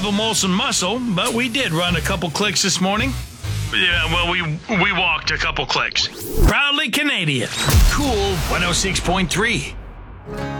of a Molson muscle, but we did run a couple clicks this morning. Yeah, well, we walked a couple clicks. Proudly Canadian. Cool 106.3.